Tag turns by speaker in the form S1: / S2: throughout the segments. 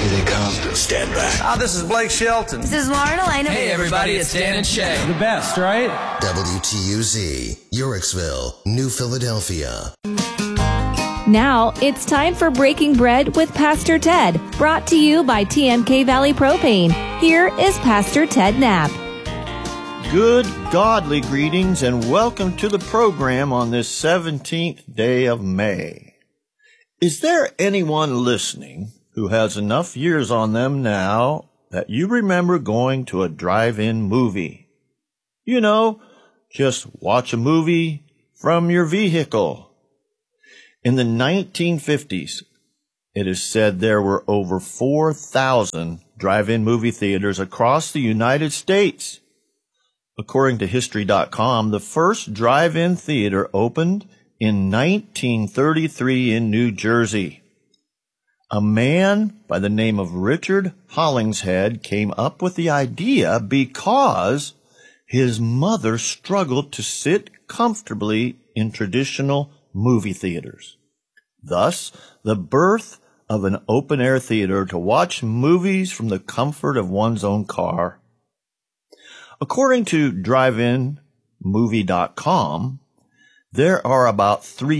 S1: Here they come. Stand back.
S2: This is Blake Shelton.
S3: This is Lauren Elena.
S4: Hey, everybody, it's Dan and Shay.
S5: The best, right?
S6: WTUZ, Uricksville, New Philadelphia.
S7: Now, it's time for Breaking Bread with Pastor Ted, brought to you by TMK Valley Propane. Here is Pastor Ted Knapp.
S8: Good godly greetings and welcome to the program on this 17th day of May. Is there anyone listening who has enough years on them now that you remember going to a drive-in movie? You know, just watch a movie from your vehicle. In the 1950s, it is said there were over 4,000 drive-in movie theaters across the United States. According to History.com, the first drive-in theater opened in 1933 in New Jersey. A man by the name of Richard Hollingshead came up with the idea because his mother struggled to sit comfortably in traditional movie theaters. Thus, the birth of an open-air theater to watch movies from the comfort of one's own car. According to driveinmovie.com, there are about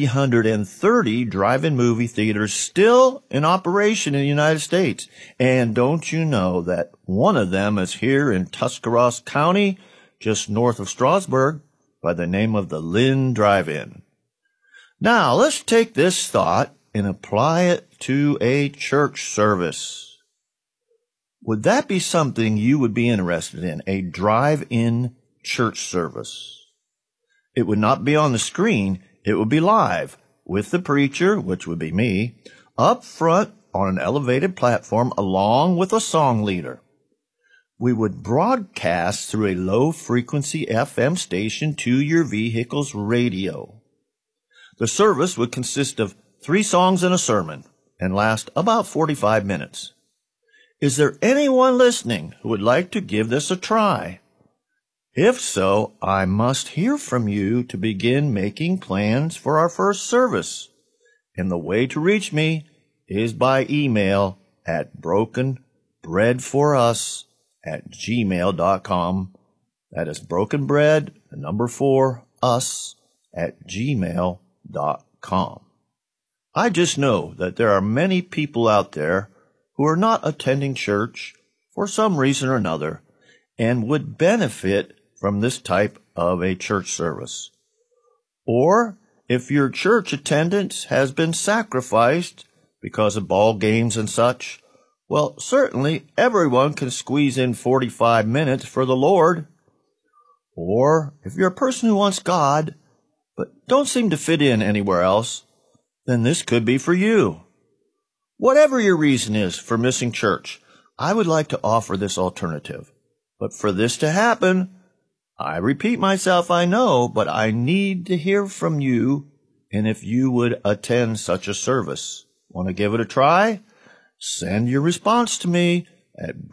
S8: 330 drive-in movie theaters still in operation in the United States. And don't you know that one of them is here in Tuscarawas County, just north of Strasburg, by the name of the Lynn Drive-In. Now, let's take this thought and apply it to a church service. Would that be something you would be interested in, a drive-in church service? It would not be on the screen, it would be live, with the preacher, which would be me, up front on an elevated platform along with a song leader. We would broadcast through a low-frequency FM station to your vehicle's radio. The service would consist of 3 songs and a sermon and last about 45 minutes. Is there anyone listening who would like to give this a try? If so, I must hear from you to begin making plans for our first service. And the way to reach me is by email at brokenbreadforus@gmail.com. That is brokenbread, the number 4, us@gmail.com. I just know that there are many people out there who are not attending church for some reason or another and would benefit from this type of a church service. Or if your church attendance has been sacrificed because of ball games and such, well, certainly everyone can squeeze in 45 minutes for the Lord. Or if you're a person who wants God but don't seem to fit in anywhere else, then this could be for you. Whatever your reason is for missing church, I would like to offer this alternative. But for this to happen, I repeat myself, I know, but I need to hear from you, and if you would attend such a service. Want to give it a try? Send your response to me at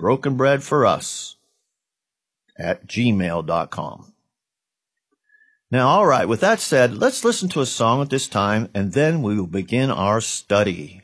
S8: brokenbreadforus@gmail.com. Now, all right, with that said, let's listen to a song at this time, and then we will begin our study.